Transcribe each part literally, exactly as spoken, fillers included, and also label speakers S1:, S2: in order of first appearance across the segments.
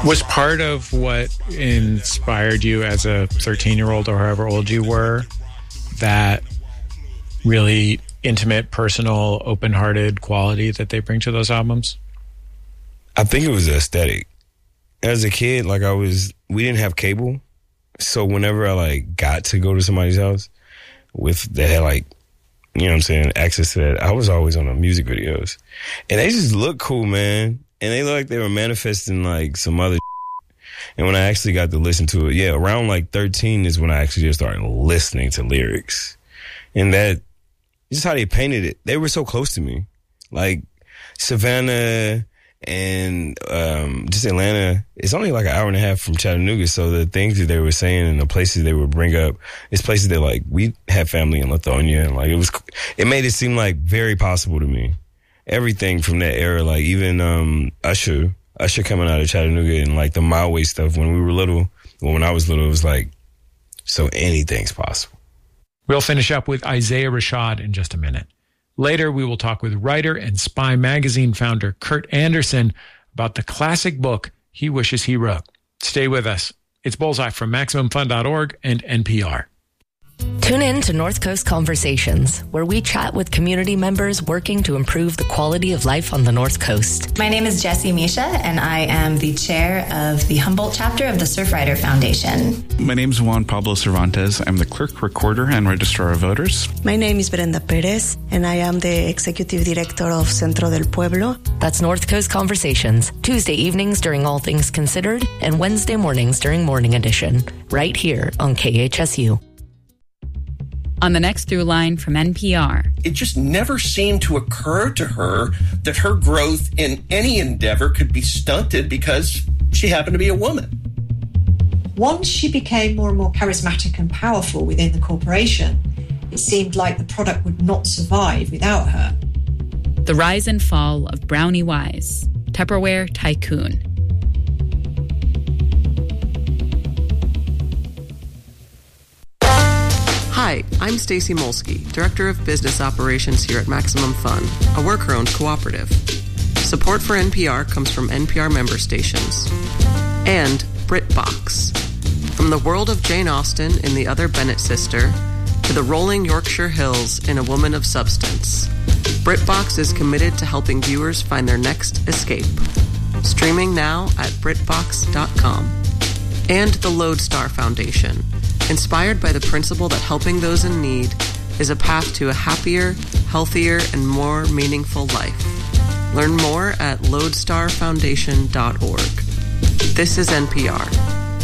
S1: Was part of what inspired you as a thirteen-year-old or however old you were that really intimate, personal, open-hearted quality that they bring to those albums?
S2: I think it was the aesthetic. As a kid, like I was, we didn't have cable. So whenever I like got to go to somebody's house with, that had like, you know what I'm saying, access to that, I was always on the music videos. And they just look cool, man. And they look like they were manifesting like some other And when I actually got to listen to it, yeah, around like thirteen is when I actually just started listening to lyrics. And that, just how they painted it, they were so close to me. Like Savannah and um, just Atlanta, it's only like an hour and a half from Chattanooga. So the things that they were saying and the places they would bring up, it's places that like we had family in Lithonia. And like it was, it made it seem like very possible to me. Everything from that era, like even um, Usher, Usher coming out of Chattanooga and like the My Way stuff when we were little. Well, when I was little, it was like, so anything's possible.
S1: We'll finish up with Isaiah Rashad in just a minute. Later, we will talk with writer and Spy Magazine founder Kurt Anderson about the classic book he wishes he wrote. Stay with us. It's Bullseye from Maximum Fun dot org and N P R.
S3: Tune in to North Coast Conversations, where we chat with community members working to improve the quality of life on the North Coast.
S4: My name is Jessie Misha, and I am the chair of the Humboldt chapter of the Surfrider Foundation.
S5: My name is Juan Pablo Cervantes. I'm the clerk, recorder, and registrar of voters.
S6: My name is Brenda Perez, and I am the executive director of Centro del Pueblo.
S3: That's North Coast Conversations, Tuesday evenings during All Things Considered, and Wednesday mornings during Morning Edition, right here on K H S U.
S7: On the next through line from N P R.
S8: It just never seemed to occur to her that her growth in any endeavor could be stunted because she happened to be a woman.
S9: Once she became more and more charismatic and powerful within the corporation, it seemed like the product would not survive without her.
S7: The rise and fall of Brownie Wise, Tupperware tycoon.
S10: Hi, I'm Stacey Molsky, Director of Business Operations here at Maximum Fun, a worker-owned cooperative. Support for N P R comes from N P R member stations. And BritBox. From the world of Jane Austen in The Other Bennett Sister to the rolling Yorkshire Hills in A Woman of Substance, BritBox is committed to helping viewers find their next escape. Streaming now at Britbox dot com. And the Lodestar Foundation, inspired by the principle that helping those in need is a path to a happier, healthier, and more meaningful life. Learn more at lodestar foundation dot org. This is N P R.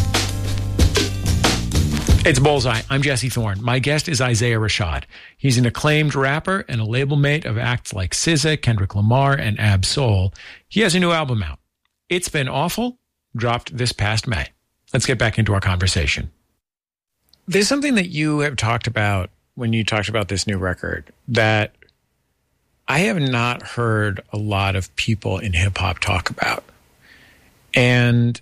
S1: It's Bullseye. I'm Jesse Thorne. My guest is Isaiah Rashad. He's an acclaimed rapper and a label mate of acts like S Z A, Kendrick Lamar, and Ab Soul. He has a new album out. It's Been Awful, dropped this past May. Let's get back into our conversation. There's something that you have talked about when you talked about this new record that I have not heard a lot of people in hip hop talk about. And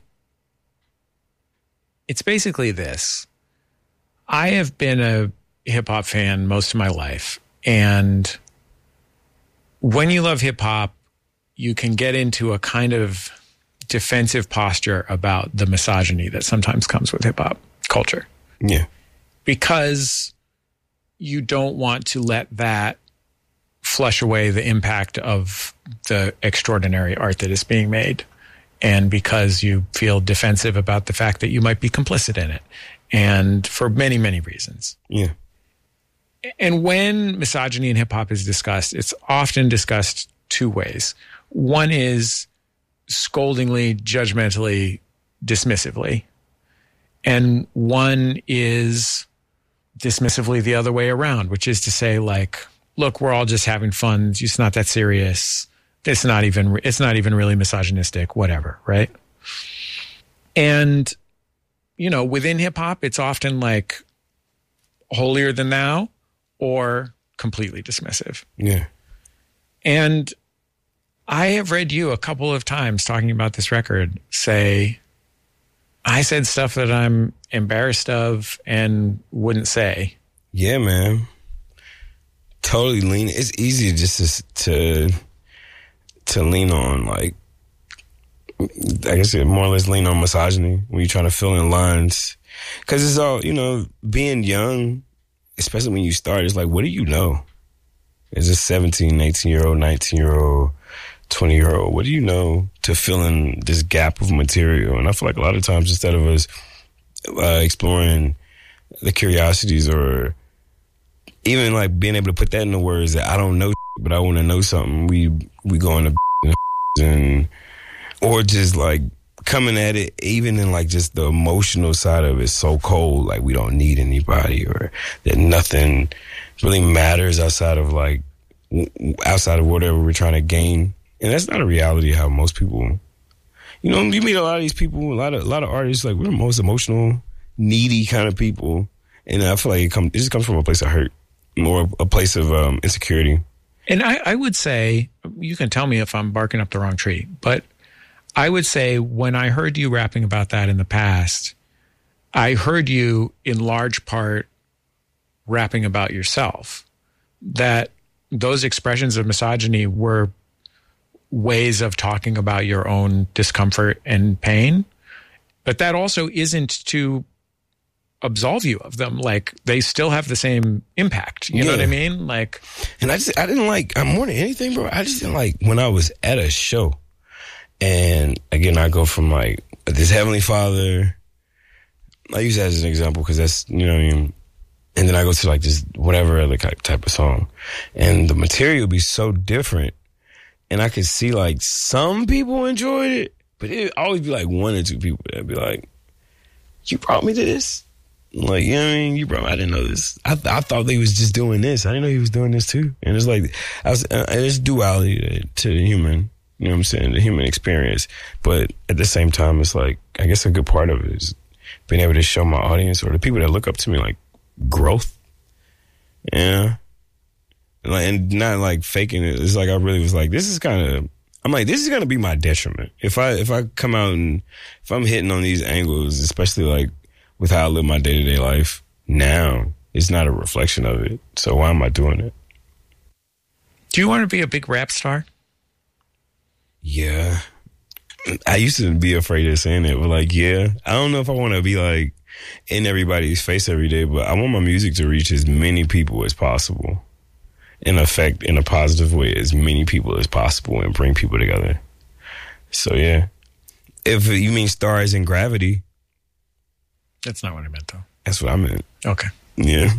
S1: it's basically this. I have been a hip hop fan most of my life. And when you love hip hop, you can get into a kind of defensive posture about the misogyny that sometimes comes with hip hop culture.
S2: Yeah.
S1: Because you don't want to let that flush away the impact of the extraordinary art that is being made. And because you feel defensive about the fact that you might be complicit in it. And for many, many reasons.
S2: Yeah.
S1: And when misogyny in hip hop is discussed, it's often discussed two ways. One is scoldingly, judgmentally, dismissively. And one is dismissively the other way around, which is to say, like, look, we're all just having fun. It's not that serious. It's not even, it's not even really misogynistic, whatever, right? And, you know, within hip hop, it's often like holier than thou or completely dismissive.
S2: Yeah.
S1: And I have read you a couple of times talking about this record say, I said stuff that I'm embarrassed of and wouldn't say.
S2: Yeah, man. Totally lean. It's easy just to to, to lean on like I guess it more or less lean on misogyny when you're trying to fill in lines. Because it's all, you know, being young, especially when you start, it's like, what do you know? As a seventeen, eighteen-year-old, nineteen-year-old, twenty-year-old, what do you know to fill in this gap of material? And I feel like a lot of times, instead of us uh, exploring the curiosities or even like being able to put that into words that I don't know, but I want to know something, we we go into and or just like coming at it, even in like just the emotional side of it, so cold, like we don't need anybody or that nothing really matters outside of like outside of whatever we're trying to gain. And that's not a reality how most people, you know, you meet a lot of these people, a lot of a lot of artists, like we're the most emotional, needy kind of people. And I feel like it, come, it just comes from a place of hurt, more a place of um, insecurity.
S1: And I, I would say, you can tell me if I'm barking up the wrong tree, but I would say when I heard you rapping about that in the past, I heard you in large part rapping about yourself, that those expressions of misogyny were ways of talking about your own discomfort and pain. But that also isn't to absolve you of them. Like, they still have the same impact. You yeah. know what I mean? Like,
S2: and I just, I didn't like, I'm more than anything, bro. I just didn't like when I was at a show. And again, I go from like this Heavenly Father. I use that as an example because that's, you know what I mean? And then I go to like this whatever other type of song. And the material be so different. And I could see like some people enjoyed it, but it always be like one or two people that'd be like, you brought me to this? Like, you know what I mean? You brought me, I didn't know this. I, th- I thought they was just doing this. I didn't know he was doing this too. And it's like, I was, uh, there's duality to the human. You know what I'm saying? The human experience. But at the same time, it's like, I guess a good part of it is being able to show my audience or the people that look up to me like growth. Yeah. And, like, and not like faking it. It's like I really was like, this is kind of, I'm like, this is going to be my detriment. If I, if I come out and if I'm hitting on these angles, especially like with how I live my day to day life now, it's not a reflection of it. So why am I doing it?
S1: Do you want to be a big rap star?
S2: Yeah. I used to be afraid of saying it, but like, yeah, I don't know if I want to be like in everybody's face every day, but I want my music to reach as many people as possible and affect in a positive way as many people as possible and bring people together. So yeah. If you mean stars in gravity.
S1: That's not what I meant though.
S2: That's what I meant.
S1: Okay.
S2: Yeah.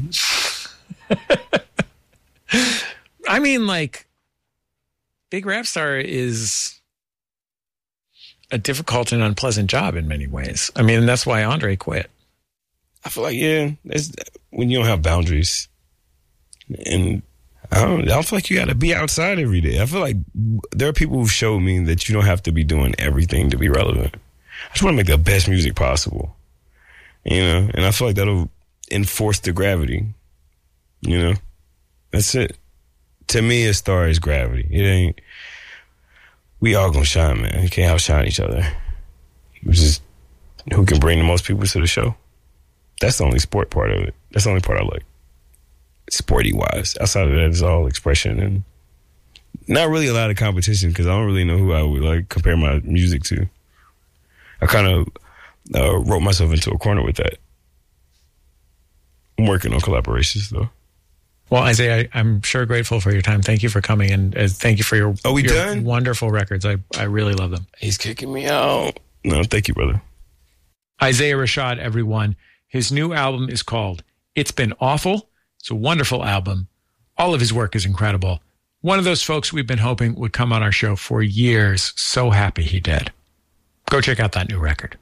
S1: I mean, like, big rap star is a difficult and unpleasant job in many ways. I mean, that's why Andre quit.
S2: I feel like, yeah, it's when you don't have boundaries. And I don't, I don't feel like you got to be outside every day. I feel like there are people who showed me that you don't have to be doing everything to be relevant. I just want to make the best music possible. You know? And I feel like that'll enforce the gravity. You know? That's it. To me, a star is gravity. It ain't. We all gonna shine, man. You can't outshine each other. Which is who can bring the most people to the show. That's the only sport part of it. That's the only part I like. Sporty wise. Outside of that, it's all expression and not really a lot of competition because I don't really know who I would like compare my music to. I kind of uh, wrote myself into a corner with that. I'm working on collaborations though.
S1: Well, Isaiah, I, I'm sure grateful for your time. Thank you for coming, and uh, thank you for your,
S2: Are we
S1: your
S2: done?
S1: wonderful records. I, I really love them.
S2: He's kicking me out. No, thank you, brother.
S1: Isaiah Rashad, everyone. His new album is called It's Been Awful. It's a wonderful album. All of his work is incredible. One of those folks we've been hoping would come on our show for years. So happy he did. Go check out that new record.